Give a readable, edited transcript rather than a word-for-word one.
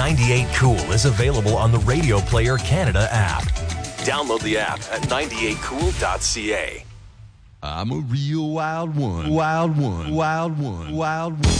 98 Cool is available on the Radio Player Canada app. Download the app at 98cool.ca. I'm a real wild one. Wild one. Wild one. Wild one.